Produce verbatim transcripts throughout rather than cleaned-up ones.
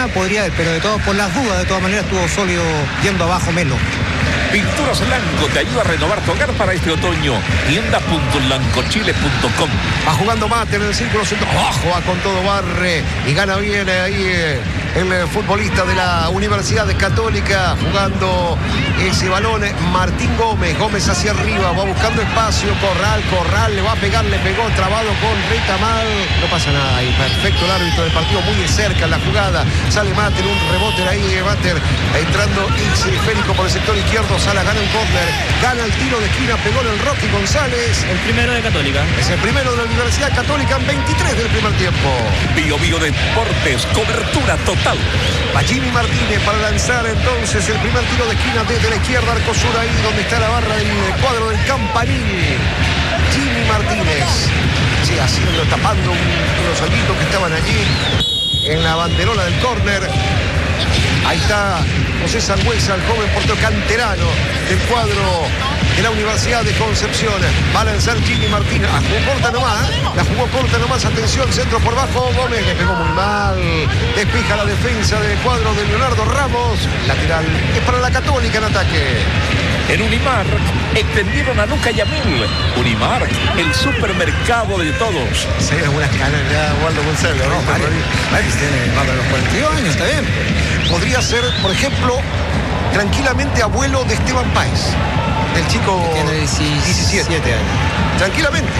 podría haber, pero de todas, por las dudas, de todas maneras estuvo sólido yendo abajo Melo. Pinturas Lanco te ayuda a renovar tu hogar para este otoño. tienda punto lancochile punto com. Va jugando Mate en el círculo centro. Abajo va con todo, barre y gana bien ahí eh, el futbolista de la Universidad Católica. Jugando ese balón, Martín Gómez. Gómez hacia arriba, va buscando espacio. Corral, Corral, le va a pegar, le pegó, trabado con Retamal. No pasa nada ahí. Perfecto el árbitro del partido, muy de cerca en la jugada. Sale Mate en un rebote ahí, Mate entrando Ixi Férico por el sector izquierdo. Sala gana el córner, gana el tiro de esquina, pegó en el Rocky González. El primero de Católica. Es el primero de la Universidad Católica en veintitrés del primer tiempo. Bio Bio Deportes, cobertura total. Va Jimmy Martínez para lanzar entonces el primer tiro de esquina desde la izquierda, arco sur, ahí donde está la barra del cuadro del Campanil. Jimmy Martínez, sí, haciendo, tapando unos salvitos que estaban allí en la banderola del córner. Ahí está José Sangüesa, el joven portero canterano del cuadro de la Universidad de Concepción. Va a lanzar Jimmy Martínez. La jugó corta nomás, ¿eh? La jugó corta nomás. Atención, centro por bajo. Gómez le pegó muy mal. Despeja la defensa del cuadro de Leonardo Ramos. Lateral es para la Católica en ataque. En Unimark extendieron a Luca Yamil. Unimark, el supermercado de todos. Sí, algunas canas ya, Waldo González, ¿no? No, vale, vale, tiene más de los cuarenta y dos años, está bien. Podría ser, por ejemplo, tranquilamente abuelo de Esteban Páez, del chico Que tiene diecisiete años. Tranquilamente.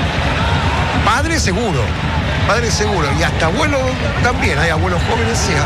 Padre seguro, padre seguro. Y hasta abuelo también, hay abuelos jóvenes, sí.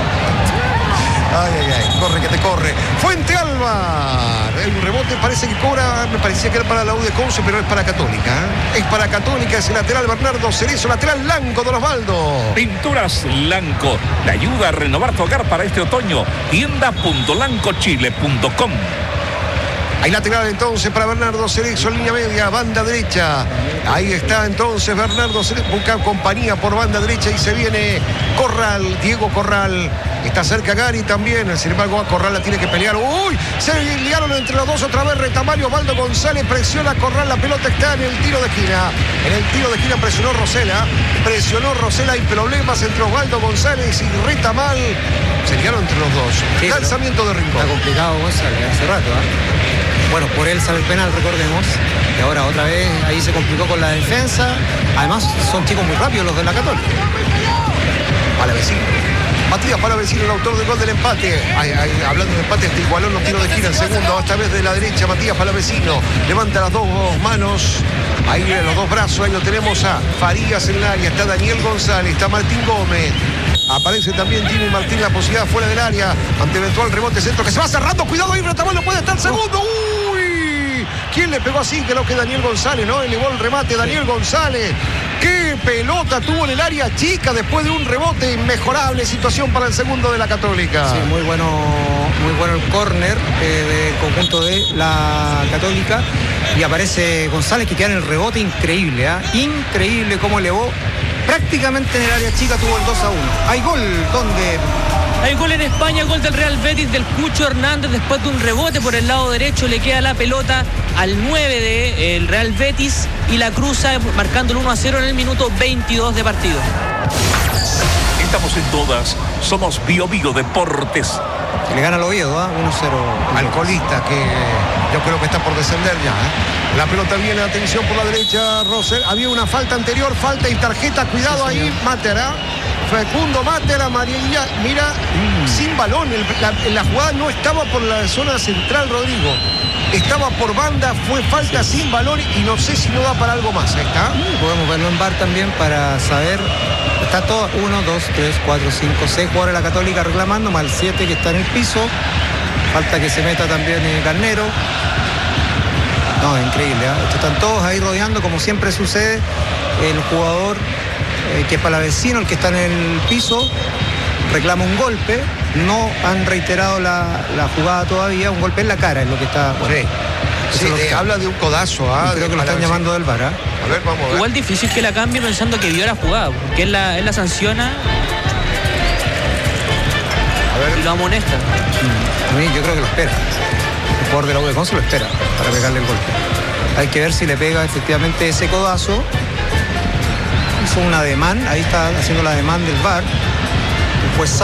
Ay, ay, ay, corre que te corre. Fuente Alba. El rebote parece que cobra, me parecía que era para la U de Conce, pero es para Católica. ¿eh? Es para Católica, es el lateral Bernardo Cerezo, lateral Lanco, Don Osvaldo. Pinturas Lanco te ayuda a renovar tu hogar para este otoño. tienda punto lancochile punto com. Hay lateral entonces para Bernardo Cerezo, línea media, banda derecha. Ahí está entonces Bernardo Cerezo, busca compañía por banda derecha y se viene Corral, Diego Corral. Está cerca Gary también, sin embargo a Corral la tiene que pelear. ¡Uy! Se liaron entre los dos otra vez. Retamario, Osvaldo González presiona a Corral, la pelota está en el tiro de esquina. En el tiro de esquina presionó Rosela, presionó Rosela, hay problemas entre Osvaldo González y Retamal. Se liaron entre los dos. Sí, Lanzamiento de Rincón. Está complicado González hace rato, ¿eh? Bueno, por él sale el penal, recordemos. Y ahora otra vez ahí se complicó con la defensa. Además son chicos muy rápidos los de la Católica. Palavecino. Matías Palavecino, el autor del gol del empate. Ay, ay, hablando de empate, este igualó los tiros de esquina. El segundo, esta vez de la derecha, Matías Palavecino. Levanta las dos manos. Ahí los dos brazos. Ahí lo tenemos a Farías en el área. Está Daniel González. Está Martín Gómez. Aparece también Jimmy Martín, la posibilidad fuera del área. Ante eventual rebote centro que se va cerrando. Cuidado ahí, Retamal, no puede estar el segundo. ¡Uy! ¿Quién le pegó así? Creo que Daniel González, ¿no? Elevó el remate Daniel González. ¡Qué pelota tuvo en el área chica después de un rebote! Inmejorable situación para el segundo de la Católica. Sí, muy bueno, muy bueno el córner eh, del conjunto de la Católica. Y aparece González que queda en el rebote increíble, ¿eh? Increíble cómo elevó. Prácticamente en el área chica tuvo el dos a uno. Hay gol, ¿dónde? Hay gol en España, gol del Real Betis del Cucho Hernández después de un rebote por el lado derecho. Le queda la pelota al nueve del Real Betis y la cruza marcando el uno a cero en el minuto veintidós de partido. Estamos en todas, somos Bio Bio Deportes. Le gana el Oviedo, ¿eh? uno cero. Al colista que yo creo que está por descender ya. ¿eh? La pelota viene, atención por la derecha, Rosel. Había una falta anterior, falta y tarjeta. Cuidado sí, ahí, Matera. Facundo Matera, amarilla. Mira, mm. sin balón. El, la, la jugada no estaba por la zona central, Rodrigo. Estaba por banda, fue falta sí. sin balón y no sé si no da para algo más. Ahí está. Mm, podemos verlo en V A R también para saber. Está todo, uno, dos, tres, cuatro, cinco, seis jugadores de la Católica reclamando, más el siete que está en el piso. Falta que se meta también el Carnero. No, es increíble, ¿eh? Están todos ahí rodeando, como siempre sucede. El jugador eh, que es Palavecino, el que está en el piso, reclama un golpe. No han reiterado la, la jugada todavía. Un golpe en la cara es lo que está. Bueno, sí, sí eh, está. Habla de un codazo. ¿eh? Creo que lo están llamando del V A R. ¿eh? A ver, vamos a ver. Igual difícil que la cambie pensando que vio la jugada, porque él la, él la sanciona. A ver. Y lo amonesta. A mí yo creo que lo espera. El jugador de la U de Conce lo espera para pegarle el golpe. Hay que ver si le pega efectivamente ese codazo. Hizo un ademán, ahí está haciendo la ademán del V A R. Pues